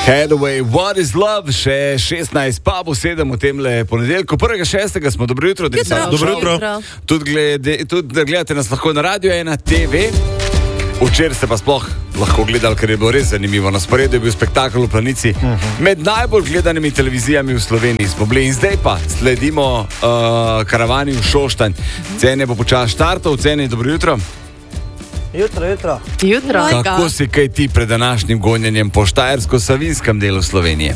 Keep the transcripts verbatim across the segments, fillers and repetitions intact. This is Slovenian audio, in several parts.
Hathaway, What is Love, še šestnajst, pa bo sedem v temle ponedeljku. Prvega šestega smo, dobro jutro. Jutro. Dobro jutro. Tudi, glede, tudi da gledate nas lahko na Radio ena T V. Včeraj ste pa sploh lahko gledali, ker je bilo res zanimivo. Na sporedu je bil spektakel v Planici. Uh-huh. Med najbolj gledanimi televizijami v Sloveniji smo bili. In zdaj pa sledimo uh, karavani v Šoštanj. Cene bo počas štartov. Cene, dobro jutro. Jutro, jutro. Jutro. Kako si kaj ti pred današnjim gonjenjem po štajersko-savinskem delu Slovenije?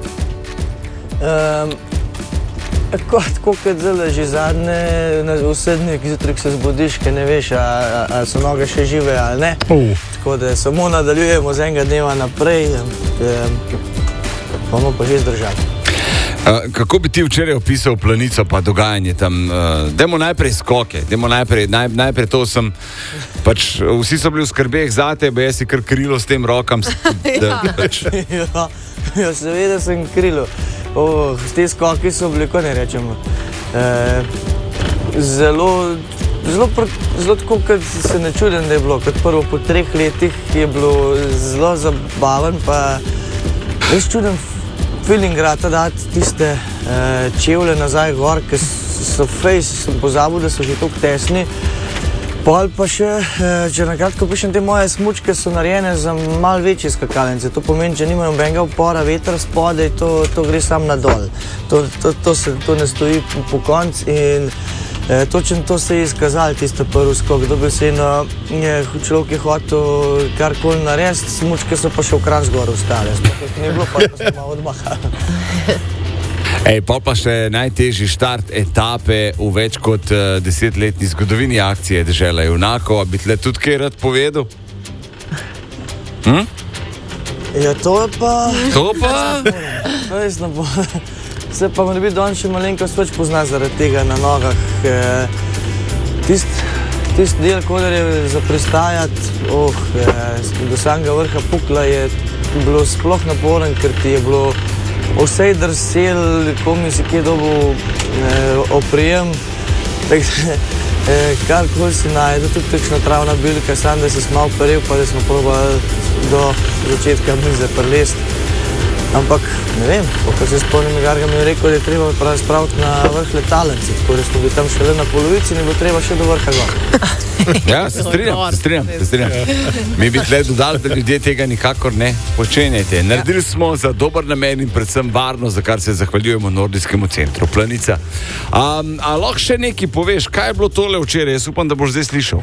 Um, tako, tako kot zelo že zadnje, vse dni, zjutraj se zbudiš, ker ne veš, ali so noge še žive ali ne. Uh. Tako da samo nadaljujemo z enega dneva naprej, um, bomo pa že zdržali. Uh, kako bi ti včeraj opisal Planico pa dogajanje tam? Uh, dajmo najprej skoke, dajmo najprej, naj, najprej to sem, pač vsi so bili v skrbeh zate, ba jaz si kar krilo s tem rokam. Da, pač. ja, ja, seveda sem krilo. Oh, te skoki so bili, ko ne rečemo, uh, zelo, zelo, zelo tako, kot se ne čudim, da je bilo. Kot prvo po treh letih je bilo zelo zabaven, pa res čudim feeling rata dati tiste uh, čevlje nazaj gor, ki so fejs, sem pozabil, da so že toliko tesni. Pol pa še, uh, če nakratko pišem, te moje smučke so narejene za malo večje skakalnice. To pomeni, če nimajo benga upora, veter spodaj, to, to gre sam na dol. To, to, to, se, to ne stoji po, po konc in eh, točno to se je izkazalo, tiste prvi skok. Dobil se eno, človek je hotel karkoli narediti, smučke so pa še v Kranj zgor ostale. Ni bilo pa, pa smo malo odmahali. Ej, pa pa še najtežji štart etape v več kot uh, desetletni zgodovini akcije Dežela junakov. A bi tle tudi kaj rad povedal? Hm? Ja, to je pa... To pa? Res ne bo. Se pa mora biti danes še malenkost več pozna zaradi tega na nogah. Tist, tist del, kodar je za pristajati, oh, do samega vrha Pukla je bilo sploh naporen, ker ti je bilo vsej drsel, komi si kje dobil eh, oprijem. Eh, karkoli si najde, tudi takšna travna bilka, sam da si malo peril, pa da smo probali do začetka mize prelesti. Ampak, ne vem, ko se spomnim, Garga mi je rekel, da je treba spraviti na vrh letalnice, tako da smo bili tam šele na polovici in bo treba še do vrha gor. Ja, se strinjam, se strinjam, se strinjam. Mi bi tle dodali, da ljudje tega nikakor ne počenjajte. Naredili smo za dober namen in predvsem varno, za kar se zahvaljujemo Nordijskemu centru Planica. Um, a lahko še nekaj poveš, kaj je bilo tole včeraj? Jaz upam, da boš zdaj slišal.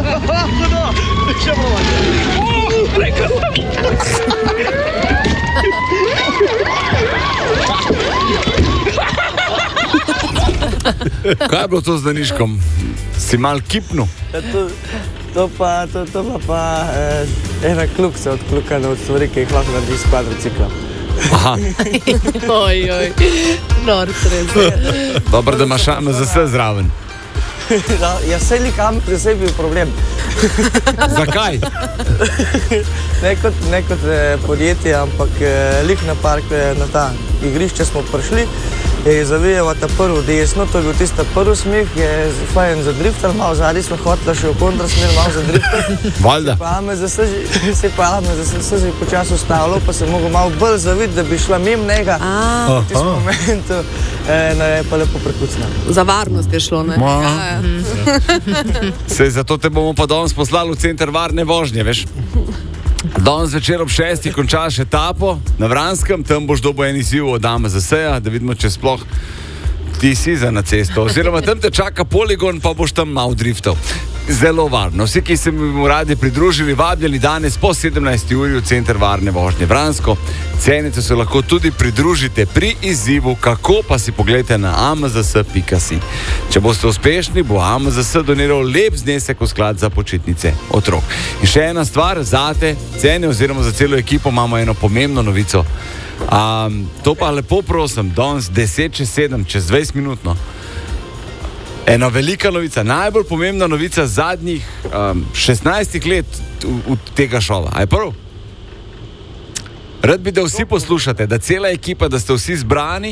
Kaj je bilo to z Daniškom? Si mal kipnul? To, to pa, to, to pa, pa eh, ena klukca odklukana od stvari, ki jih lahko narediš s kvadriciklom. Aha. Oj, oj, nor, res. Dobro, da imaš A M Z S zraven. No, ja, sej likam, da sej bil problem. Zakaj? Ne kot, ne kot eh, podjetje, ampak eh, lik na park, eh, na ta igrišče smo prišli, je zavijala ta prvo desno, to je bil tista prvi smeh, je fajn zadriftal, malo zadnji smo hotela še v kontrasmer, malo zadriftal. Valjda. Se pa A M Z S že počas ustavilo, pa se mogo malo bolj zaviti, da bi šla mimo njega. V tistem momentu eh, no, je pa lepo prekucna. Za varnost je šlo, ne? Ja, ja. Sej, zato te bomo pa danes poslali v center varne vožnje, veš? Danes večer ob šestih končaš etapo na Vranskem, tam boš dobil en izziv od A M Z S-ja, da vidimo, če sploh ti si za na cesto. Oziroma tam te čaka poligon, pa boš tam malo driftal. Zelo varno. Vsi, ki se bomo radi pridružili, vabljeni danes po sedemnajsti uri v center varne vožnje Vransko. Cenice se lahko tudi pridružite pri izzivu, kako pa si pogledajte na a m z s pika si. Če boste uspešni, bo A M Z S doniral lep znesek v sklad za počitnice otrok. In še ena stvar, zate, cene oziroma za celo ekipo imamo eno pomembno novico. Um, to pa lepo prosim, danes deset čez sedem, čez dvajset minutno. Ena velika novica, najbolj pomembna novica zadnjih um, šestnajstih let v, v tega šova. A je prv? Rad bi, da vsi poslušate, da cela ekipa, da ste vsi zbrani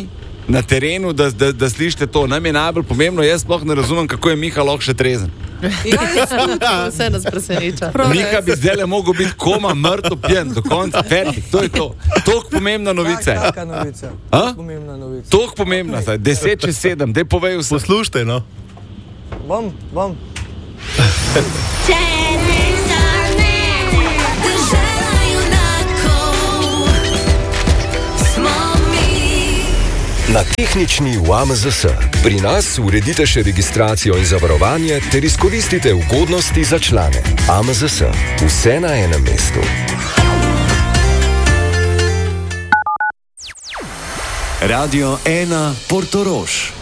na terenu, da, da, da slišite to. Nam je najbolj pomembno, jaz sploh ne razumem, kako je Miha lahko še trezen. Ja, vse nas preseneča. Miha bi zdaj le mogel biti koma mrtvo pijen, do konca, fertik, to je to. Toliko pomembna novica. Taka novica. A? Pomembna novica. Toliko pomembna, zdaj, deset čez sedem, daj povej vse. Poslušajte, no. Bom, bom. Na tehnični U A M Z S. Pri nas uredite še registracijo in zavarovanje ter izkoristite ugodnosti za člane. A M Z S. Vse na enem mestu. Radio ena Portorož.